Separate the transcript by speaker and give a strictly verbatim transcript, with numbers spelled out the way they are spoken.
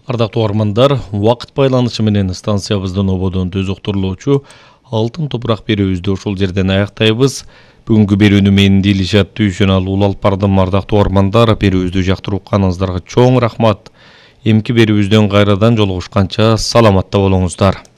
Speaker 1: Ардактуу угармандар, убакыт байланышы менен станциябыздын ободон төз уктурулуучу алтын топурак берүүбүздү ушул жерден аяктайбыз. Бүгүнкү берүүнү мен Дилишат Түйшөнал улуу алып бардым. Ардактуу угармандар, берүүбүздү жактырып укканыңыздарга чоң рахмат. Эмки берүүбүздөн кайрадан жолугушканча саламатта болуңуздар.